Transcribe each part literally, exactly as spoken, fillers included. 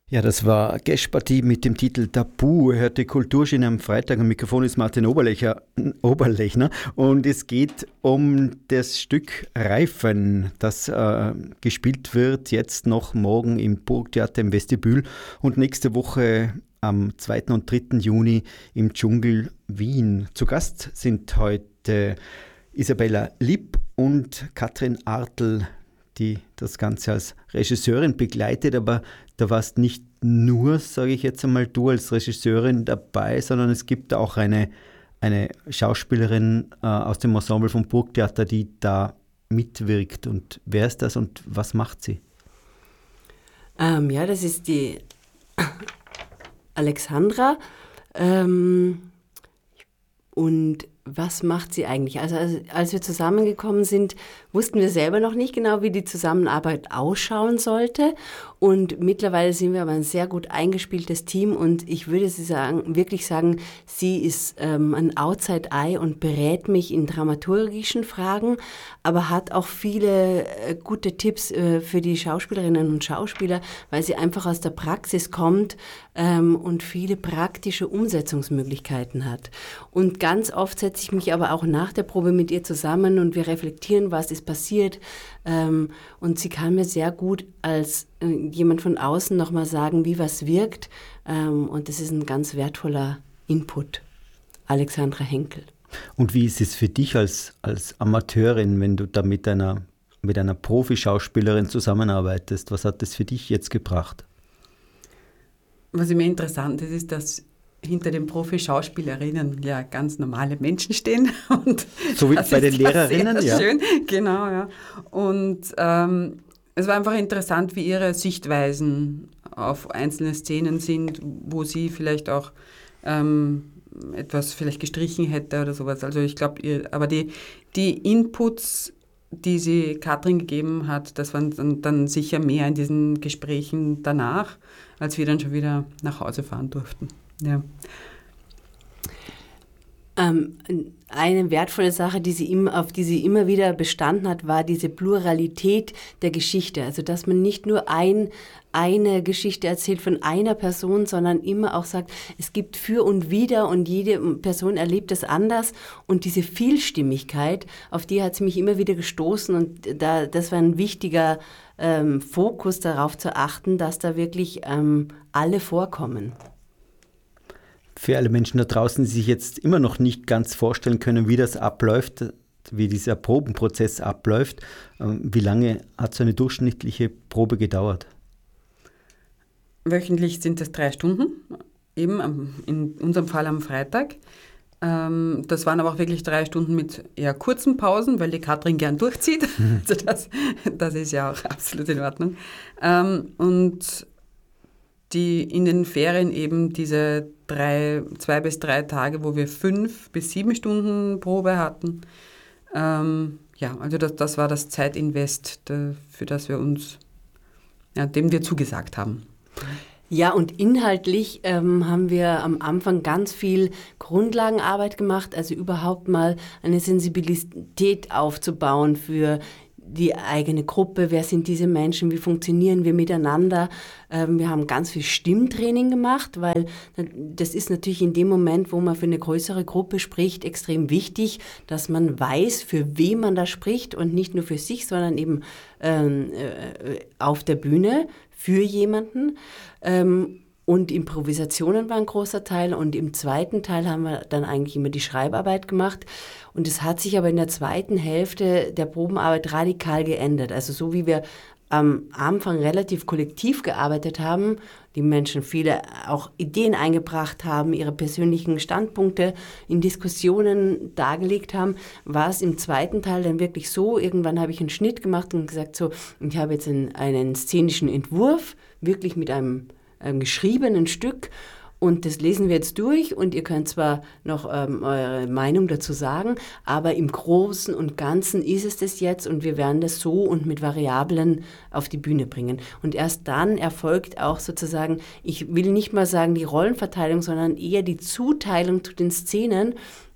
Ja, das war Gäschpartie mit dem Titel Tabu. Hört die Kulturschiene am Freitag. Am Mikrofon ist Martin Oberlecher, Oberlechner und es geht um das Stück Reifen, das äh, gespielt wird jetzt noch morgen im Burgtheater im Vestibül und nächste Woche am zweiten und dritten Juni im Dschungel Wien. Zu Gast sind heute Isabella Lipp und Katrin Artl, die das Ganze als Regisseurin begleitet, aber da warst nicht nur, sage ich jetzt einmal, du als Regisseurin dabei, sondern es gibt auch eine, eine Schauspielerin äh, aus dem Ensemble vom Burgtheater, die da mitwirkt. Und wer ist das und was macht sie? Ähm, ja, das ist die Alexandra. Ähm, und was macht sie eigentlich? Also als, als wir zusammengekommen sind, wussten wir selber noch nicht genau, wie die Zusammenarbeit ausschauen sollte. Und mittlerweile sind wir aber ein sehr gut eingespieltes Team und ich würde sie sagen, wirklich sagen, sie ist ähm, ein Outside-Eye und berät mich in dramaturgischen Fragen, aber hat auch viele äh, gute Tipps äh, für die Schauspielerinnen und Schauspieler, weil sie einfach aus der Praxis kommt ähm, und viele praktische Umsetzungsmöglichkeiten hat. Und ganz oft setze ich mich aber auch nach der Probe mit ihr zusammen und wir reflektieren, was ist passiert. Ähm, und sie kann mir sehr gut als äh, jemand von außen nochmal sagen, wie was wirkt. Ähm, und das ist ein ganz wertvoller Input. Alexandra Henkel. Und wie ist es für dich als, als Amateurin, wenn du da mit einer, mit einer Profischauspielerin zusammenarbeitest? Was hat das für dich jetzt gebracht? Was mir interessant ist, ist, dass hinter den Profi-Schauspielerinnen ja ganz normale Menschen stehen. Und so wie bei den Lehrerinnen, sehr ja. Schön, genau, ja. Und ähm, es war einfach interessant, wie ihre Sichtweisen auf einzelne Szenen sind, wo sie vielleicht auch ähm, etwas vielleicht gestrichen hätte oder sowas. Also ich glaube, aber die, die Inputs, die sie Katrin gegeben hat, das waren dann, dann sicher mehr in diesen Gesprächen danach, als wir dann schon wieder nach Hause fahren durften. Ja. Ähm, eine wertvolle Sache, die sie immer, auf die sie immer wieder bestanden hat, war diese Pluralität der Geschichte. Also dass man nicht nur ein, eine Geschichte erzählt von einer Person, sondern immer auch sagt, es gibt für und wider und jede Person erlebt es anders. Und diese Vielstimmigkeit, auf die hat sie mich immer wieder gestoßen und da, das war ein wichtiger ähm, Fokus, darauf zu achten, dass da wirklich ähm, alle vorkommen. Für alle Menschen da draußen, die sich jetzt immer noch nicht ganz vorstellen können, wie das abläuft, wie dieser Probenprozess abläuft, wie lange hat so eine durchschnittliche Probe gedauert? Wöchentlich sind es drei Stunden, eben am, in unserem Fall am Freitag. Ähm, das waren aber auch wirklich drei Stunden mit eher kurzen Pausen, weil die Katrin gern durchzieht. Mhm. Also das, das ist ja auch absolut in Ordnung. Ähm, und die in den Ferien eben diese drei, zwei bis drei Tage, wo wir fünf bis sieben Stunden Probe hatten. Ähm, ja, also das, das war das Zeitinvest, für das wir uns, ja, dem wir zugesagt haben. Ja, und inhaltlich ähm, haben wir am Anfang ganz viel Grundlagenarbeit gemacht, also überhaupt mal eine Sensibilität aufzubauen für die eigene Gruppe, wer sind diese Menschen, wie funktionieren wir miteinander. Ähm, wir haben ganz viel Stimmtraining gemacht, weil das ist natürlich in dem Moment, wo man für eine größere Gruppe spricht, extrem wichtig, dass man weiß, für wen man da spricht und nicht nur für sich, sondern eben ähm, äh, auf der Bühne für jemanden. Ähm, Und Improvisationen war ein großer Teil und im zweiten Teil haben wir dann eigentlich immer die Schreibarbeit gemacht und es hat sich aber in der zweiten Hälfte der Probenarbeit radikal geändert. Also so wie wir am Anfang relativ kollektiv gearbeitet haben, die Menschen viele auch Ideen eingebracht haben, ihre persönlichen Standpunkte in Diskussionen dargelegt haben, war es im zweiten Teil dann wirklich so, irgendwann habe ich einen Schnitt gemacht und gesagt so, ich habe jetzt einen, einen szenischen Entwurf, wirklich mit einem einem geschriebenen Stück und das lesen wir jetzt durch und ihr könnt zwar noch ähm, eure Meinung dazu sagen, aber im Großen und Ganzen ist es das jetzt und wir werden das so und mit Variablen auf die Bühne bringen. Und erst dann erfolgt auch sozusagen, ich will nicht mal sagen die Rollenverteilung, sondern eher die Zuteilung zu den Szenen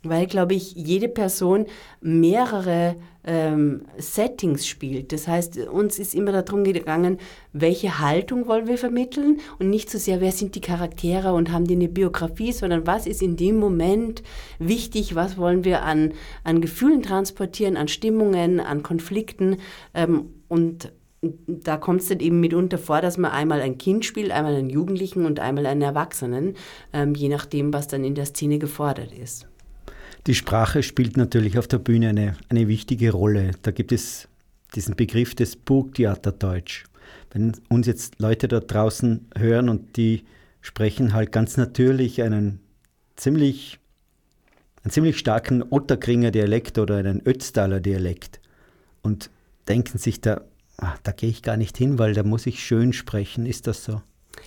weil, glaube ich, jede Person mehrere ähm, Settings spielt. Das heißt, uns ist immer darum gegangen, welche Haltung wollen wir vermitteln und nicht so sehr, wer sind die Charaktere und haben die eine Biografie, sondern was ist in dem Moment wichtig, was wollen wir an, an Gefühlen transportieren, an Stimmungen, an Konflikten ähm, und da kommt es dann eben mitunter vor, dass man einmal ein Kind spielt, einmal einen Jugendlichen und einmal einen Erwachsenen, ähm, je nachdem, was dann in der Szene gefordert ist. Die Sprache spielt natürlich auf der Bühne eine, eine wichtige Rolle. Da gibt es diesen Begriff des Burgtheaterdeutsch. Wenn uns jetzt Leute da draußen hören und die sprechen halt ganz natürlich einen ziemlich, einen ziemlich starken Otterkringer Dialekt oder einen Ötztaler Dialekt und denken sich da, ach, da gehe ich gar nicht hin, weil da muss ich schön sprechen. Ist das so?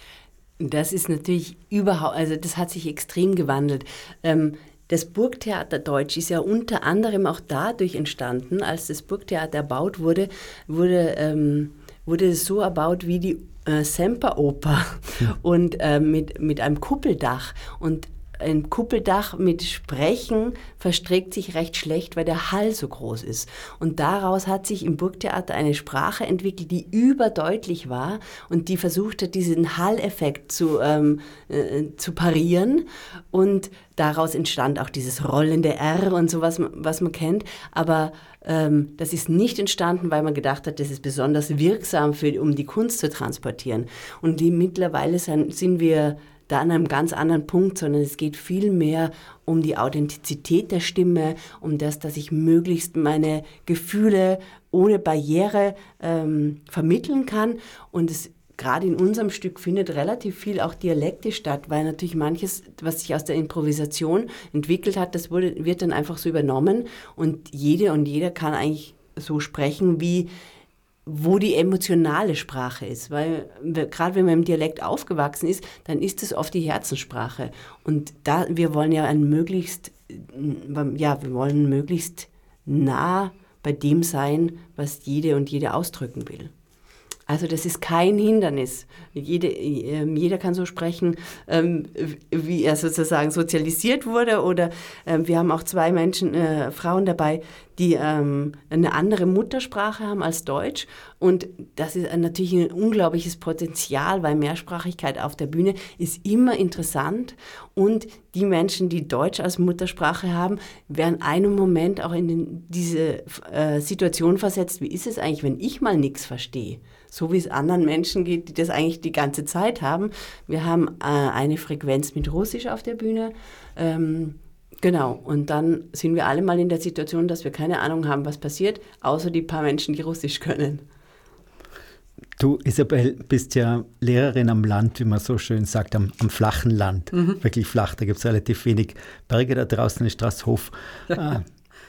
Das ist natürlich überhaupt, also das hat sich extrem gewandelt. Ähm, Das Burgtheaterdeutsch ist ja unter anderem auch dadurch entstanden, als das Burgtheater erbaut wurde, wurde, ähm, wurde es so erbaut wie die äh, Semperoper und äh, mit, mit einem Kuppeldach. Und ein Kuppeldach mit Sprechen verträgt sich recht schlecht, weil der Hall so groß ist. Und daraus hat sich im Burgtheater eine Sprache entwickelt, die überdeutlich war und die versucht hat, diesen Halleffekt zu, ähm, äh, zu parieren. Und daraus entstand auch dieses rollende R und so, was man, was man kennt. Aber ähm, das ist nicht entstanden, weil man gedacht hat, das ist besonders wirksam, für, um die Kunst zu transportieren. Und die, mittlerweile sind, sind wir da an einem ganz anderen Punkt, sondern es geht viel mehr um die Authentizität der Stimme, um das, dass ich möglichst meine Gefühle ohne Barriere ähm, vermitteln kann. Und es gerade in unserem Stück findet relativ viel auch Dialekte statt, weil natürlich manches, was sich aus der Improvisation entwickelt hat, das wurde, wird dann einfach so übernommen und jede und jeder kann eigentlich so sprechen, wie wo die emotionale Sprache ist, weil gerade wenn man im Dialekt aufgewachsen ist, dann ist es oft die Herzenssprache und da wir wollen ja ein möglichst ja wir wollen möglichst nah bei dem sein, was jede und jede ausdrücken will. Also das ist kein Hindernis. Jede, äh, jeder kann so sprechen, ähm, wie er sozusagen sozialisiert wurde. Oder äh, wir haben auch zwei Menschen, äh, Frauen dabei, die ähm, eine andere Muttersprache haben als Deutsch. Und das ist natürlich ein unglaubliches Potenzial, weil Mehrsprachigkeit auf der Bühne ist immer interessant. Und die Menschen, die Deutsch als Muttersprache haben, werden einen Moment auch in den, diese äh, Situation versetzt, wie ist es eigentlich, wenn ich mal nichts verstehe? So wie es anderen Menschen geht, die das eigentlich die ganze Zeit haben. Wir haben äh, eine Frequenz mit Russisch auf der Bühne. Ähm, genau, und dann sind wir alle mal in der Situation, dass wir keine Ahnung haben, was passiert, außer die paar Menschen, die Russisch können. Du, Isabel, bist ja Lehrerin am Land, wie man so schön sagt, am, am flachen Land. Mhm. Wirklich flach, da gibt es relativ wenig Berge da draußen in Straßhof. Ja. Äh,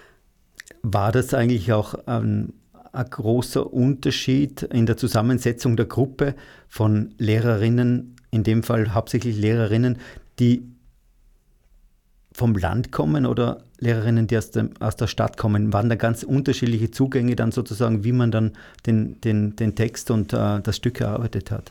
war das eigentlich auch ein ein großer Unterschied in der Zusammensetzung der Gruppe von Lehrerinnen, in dem Fall hauptsächlich Lehrerinnen, die vom Land kommen oder Lehrerinnen, die aus, dem, aus der Stadt kommen? Waren da ganz unterschiedliche Zugänge dann sozusagen, wie man dann den, den, den Text und äh, das Stück erarbeitet hat?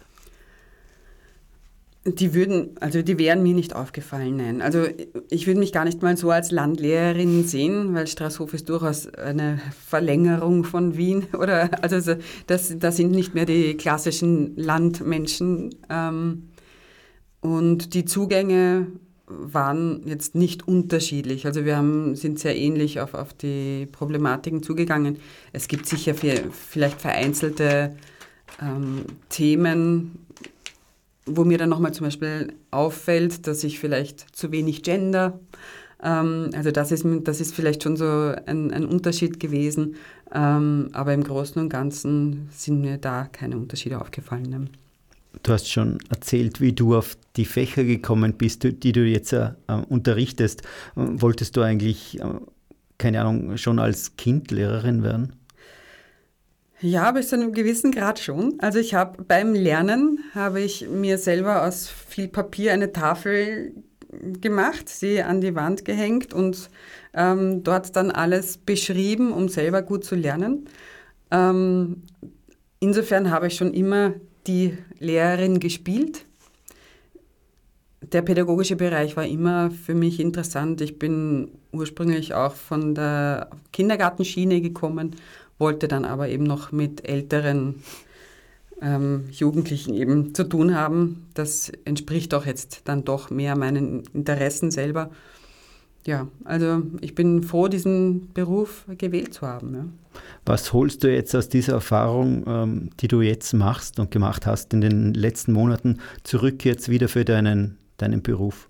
Die würden, also die wären mir nicht aufgefallen, nein. Also ich würde mich gar nicht mal so als Landlehrerin sehen, weil Straßhof ist durchaus eine Verlängerung von Wien. Oder also das, das sind nicht mehr die klassischen Landmenschen. Ähm, und die Zugänge waren jetzt nicht unterschiedlich. Also wir haben, sind sehr ähnlich auf, auf die Problematiken zugegangen. Es gibt sicher für, vielleicht vereinzelte ähm, Themen, wo mir dann nochmal zum Beispiel auffällt, dass ich vielleicht zu wenig gender. Ähm, also das ist, das ist vielleicht schon so ein, ein Unterschied gewesen. Ähm, aber im Großen und Ganzen sind mir da keine Unterschiede aufgefallen. Du hast schon erzählt, wie du auf die Fächer gekommen bist, die du jetzt äh, unterrichtest. Wolltest du eigentlich, äh, keine Ahnung, schon als Kind Lehrerin werden? Ja, bis zu einem gewissen Grad schon. Also ich habe beim Lernen, habe ich mir selber aus viel Papier eine Tafel gemacht, sie an die Wand gehängt und ähm, dort dann alles beschrieben, um selber gut zu lernen. Ähm, insofern habe ich schon immer die Lehrerin gespielt. der pädagogische Bereich war immer für mich interessant. Ich bin ursprünglich auch von der Kindergartenschiene gekommen, wollte dann aber eben noch mit älteren ähm, Jugendlichen eben zu tun haben. Das entspricht auch jetzt dann doch mehr meinen Interessen selber. Ja, also ich bin froh, diesen Beruf gewählt zu haben. Ja. Was holst du jetzt aus dieser Erfahrung, ähm, die du jetzt machst und gemacht hast in den letzten Monaten, zurück jetzt wieder für deinen, deinen Beruf?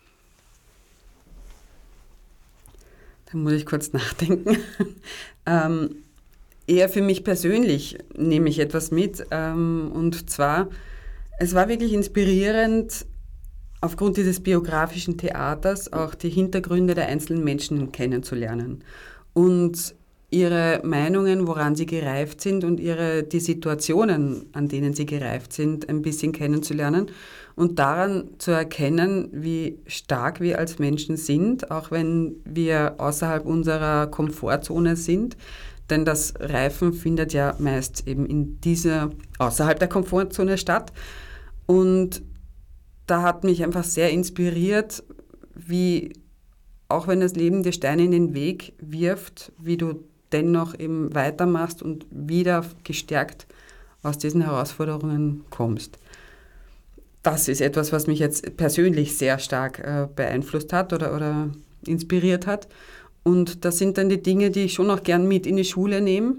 Da muss ich kurz nachdenken. ähm, eher für mich persönlich nehme ich etwas mit. Ähm, und zwar, es war wirklich inspirierend, aufgrund dieses biografischen Theaters auch die Hintergründe der einzelnen Menschen kennenzulernen und ihre Meinungen, woran sie gereift sind und ihre, die Situationen, an denen sie gereift sind, ein bisschen kennenzulernen und daran zu erkennen, wie stark wir als Menschen sind, auch wenn wir außerhalb unserer Komfortzone sind. Denn das Reifen findet ja meist eben in dieser, außerhalb der Komfortzone statt. Und da hat mich einfach sehr inspiriert, wie, auch wenn das Leben dir Steine in den Weg wirft, wie du dennoch eben weitermachst und wieder gestärkt aus diesen Herausforderungen kommst. Das ist etwas, was mich jetzt persönlich sehr stark äh, beeinflusst hat oder, oder inspiriert hat. Und das sind dann die Dinge, die ich schon auch gern mit in die Schule nehme.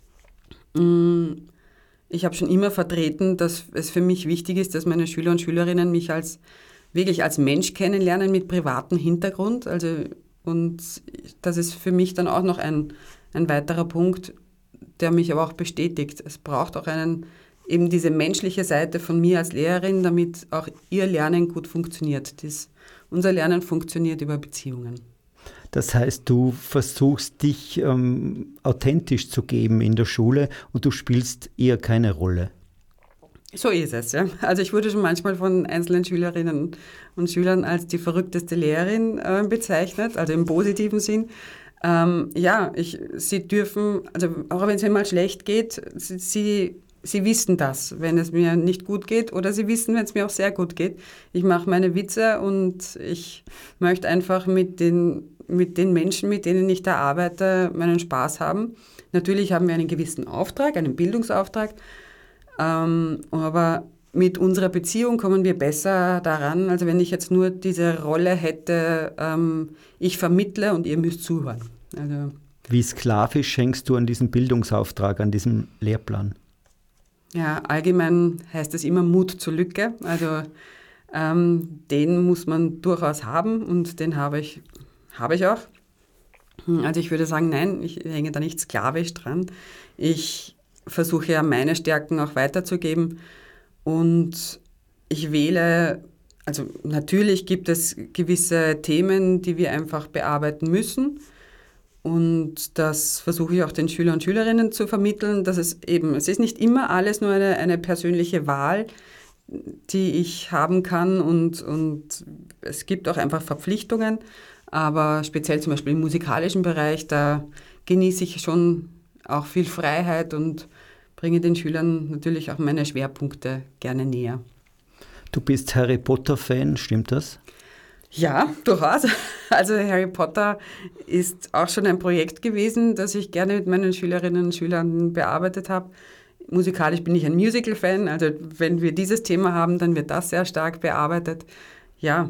Ich habe schon immer vertreten, dass es für mich wichtig ist, dass meine Schüler und Schülerinnen mich als wirklich als Mensch kennenlernen mit privatem Hintergrund. Also, und das ist für mich dann auch noch ein, ein weiterer Punkt, der mich aber auch bestätigt. Es braucht auch einen, eben diese menschliche Seite von mir als Lehrerin, damit auch ihr Lernen gut funktioniert. Das, unser Lernen funktioniert über Beziehungen. Das heißt, du versuchst dich ähm, authentisch zu geben in der Schule und du spielst eher keine Rolle. So ist es, ja. Also ich wurde schon manchmal von einzelnen Schülerinnen und Schülern als die verrückteste Lehrerin äh, bezeichnet, also im positiven Sinn. Ähm, ja, ich, sie dürfen, also auch wenn es mir mal schlecht geht, sie, sie, sie wissen das, wenn es mir nicht gut geht, oder sie wissen, wenn es mir auch sehr gut geht. Ich mache meine Witze und ich möchte einfach mit den mit den Menschen, mit denen ich da arbeite, meinen Spaß haben. Natürlich haben wir einen gewissen Auftrag, einen Bildungsauftrag, ähm, aber mit unserer Beziehung kommen wir besser daran, also wenn ich jetzt nur diese Rolle hätte, ähm, ich vermittle und ihr müsst zuhören. Also, wie sklavisch hängst du an diesem Bildungsauftrag, an diesem Lehrplan? Ja, allgemein heißt es immer Mut zur Lücke. Also ähm, den muss man durchaus haben und den habe ich Habe ich auch. Also ich würde sagen, nein, ich hänge da nicht sklavisch dran. Ich versuche ja meine Stärken auch weiterzugeben und ich wähle, also natürlich gibt es gewisse Themen, die wir einfach bearbeiten müssen und das versuche ich auch den Schülern und Schülerinnen zu vermitteln, dass es eben, es ist nicht immer alles nur eine, eine persönliche Wahl, die ich haben kann und, und es gibt auch einfach Verpflichtungen. Aber speziell zum Beispiel im musikalischen Bereich, da genieße ich schon auch viel Freiheit und bringe den Schülern natürlich auch meine Schwerpunkte gerne näher. Du bist Harry Potter-Fan, stimmt das? Ja, durchaus. Also Harry Potter ist auch schon ein Projekt gewesen, das ich gerne mit meinen Schülerinnen und Schülern bearbeitet habe. Musikalisch bin ich ein Musical-Fan, also wenn wir dieses Thema haben, dann wird das sehr stark bearbeitet. Ja,